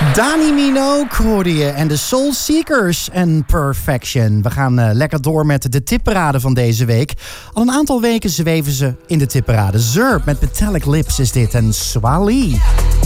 Dani Minogue hoorde je en de Soul Seekers en Perfection. We gaan lekker door met de tipparade van deze week. Al een aantal weken zweven ze in de tipparade. Zurb met Metallic Lips is dit en Swali.